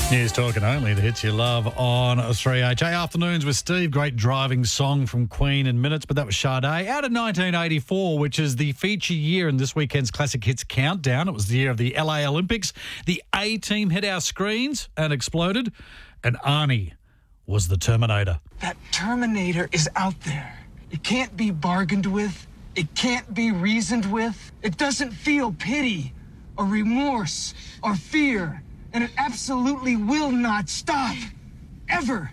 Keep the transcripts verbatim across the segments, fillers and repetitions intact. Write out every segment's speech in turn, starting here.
News Talking Only, the hits you love on three H A. Afternoons with Steve. Great driving song from Queen in minutes, but that was Sade. Out of nineteen eighty-four, which is the feature year in this weekend's Classic Hits Countdown. It was the year of the L A Olympics. The A-Team hit our screens and exploded, and Arnie was the Terminator. That Terminator is out there. It can't be bargained with. It can't be reasoned with. It doesn't feel pity or remorse or fear. And it absolutely will not stop, ever,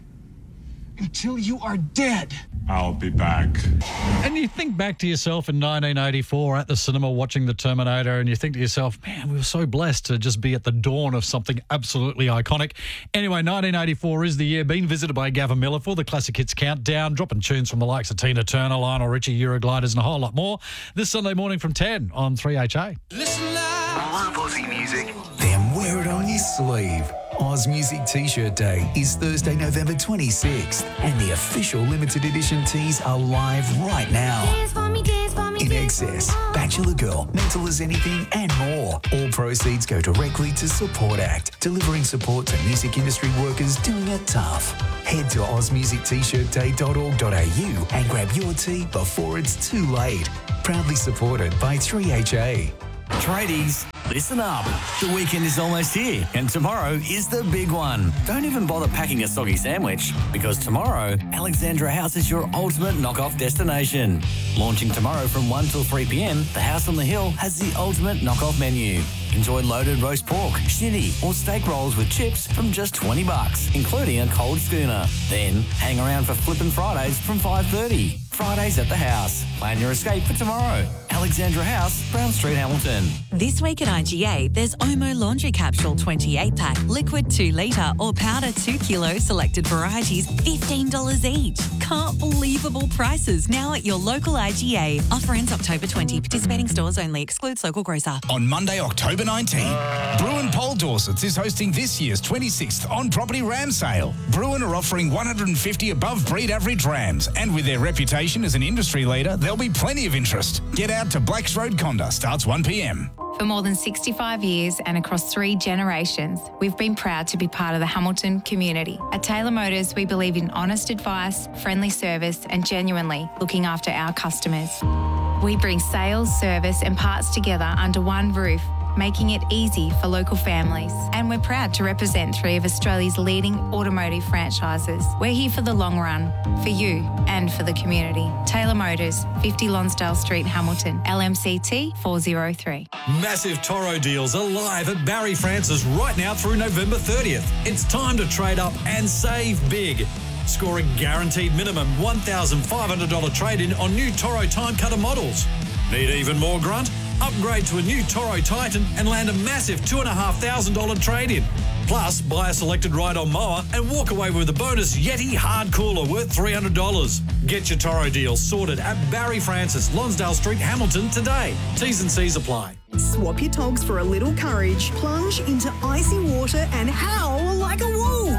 until you are dead. I'll be back. And you think back to yourself in nineteen eighty-four at the cinema watching The Terminator, and you think to yourself, man, we were so blessed to just be at the dawn of something absolutely iconic. Anyway, nineteen eighty-four is the year, being visited by Gavin Miller for the Classic Hits Countdown, dropping tunes from the likes of Tina Turner, Lionel Richie, Eurogliders, and a whole lot more. This Sunday morning from ten on three H A. Listen loud. Love Aussie music? Then wear it on your sleeve. Oz Music T-shirt Day is Thursday, November twenty-sixth, and the official limited edition tees are live right now. Dance for me, dance for me, In dance Excess, for me. Bachelor Girl, Mental as Anything, and more. All proceeds go directly to Support Act, delivering support to music industry workers doing it tough. Head to oz music t shirt day dot org dot a u and grab your tee before it's too late. Proudly supported by three H A. Tradies, listen up. The weekend is almost here, and tomorrow is the big one. Don't even bother packing a soggy sandwich, because tomorrow, Alexandra House is your ultimate knockoff destination. Launching tomorrow from one till three p m, the House on the Hill has the ultimate knockoff menu. Enjoy loaded roast pork, shinny, or steak rolls with chips from just twenty bucks, including a cold schooner. Then hang around for Flippin' Fridays from five thirty. Fridays at the House. Plan your escape for tomorrow. Alexandra House, Brown Street, Hamilton. This week at I G A, there's Omo Laundry Capsule twenty-eight pack, liquid two litre or powder two kilo, selected varieties, fifteen dollars each. Can't believable prices now at your local I G A. Offer ends October twentieth. Participating stores only. Excludes local grocer. On Monday, October nineteenth, Bruin Pole Dorsets is hosting this year's twenty-sixth on-property ram sale. Bruin are offering one hundred fifty above breed average rams, and with their reputation as an industry leader, there'll be plenty of interest. Get out to Blacks Road, Conda, starts one p m. For more than sixty-five years and across three generations, we've been proud to be part of the Hamilton community. At Taylor Motors, we believe in honest advice, friendly service, and genuinely looking after our customers. We bring sales, service, and parts together under one roof, making it easy for local families. And we're proud to represent three of Australia's leading automotive franchises. We're here for the long run, for you and for the community. Taylor Motors, fifty Lonsdale Street, Hamilton, L M C T four oh three. Massive Toro deals are live at Barry Francis right now through November thirtieth. It's time to trade up and save big. Score a guaranteed minimum one thousand five hundred dollars trade-in on new Toro time cutter models. Need even more grunt? Upgrade to a new Toro Titan and land a massive two thousand five hundred dollars trade-in. Plus, buy a selected ride-on mower and walk away with a bonus Yeti hard cooler worth three hundred dollars. Get your Toro deals sorted at Barry Francis, Lonsdale Street, Hamilton today. T's and C's apply. Swap your togs for a little courage, plunge into icy water and howl like a wolf.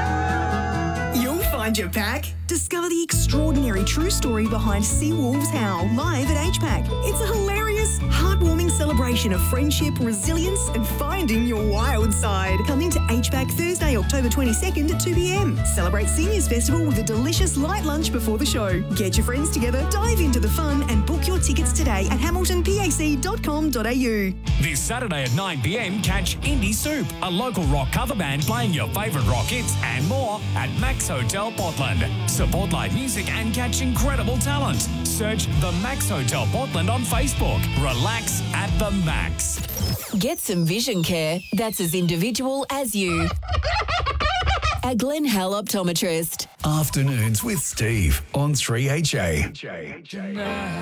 You'll find your pack. Discover the extraordinary true story behind Sea Wolves Howl live at H PAC. It's a hilarious, heartwarming celebration of friendship, resilience, and finding your wild side. Coming to H PAC Thursday, October twenty-second at two p m. Celebrate Seniors Festival with a delicious light lunch before the show. Get your friends together, dive into the fun, and book your tickets today at hamilton pac dot com dot a u. This Saturday at nine p m, catch Indie Soup, a local rock cover band playing your favourite rock hits and more at Max Hotel Portland. Support live music and catch incredible talent. Search the Max Hotel Portland on Facebook. Relax at the Max. Get some vision care that's as individual as you. At Glen Hell Optometrist. Afternoons with Steve on three H A.